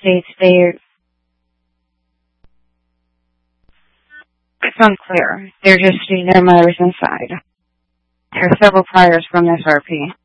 States, it's unclear. They're just stating their mother's inside. There are several priors from this RP.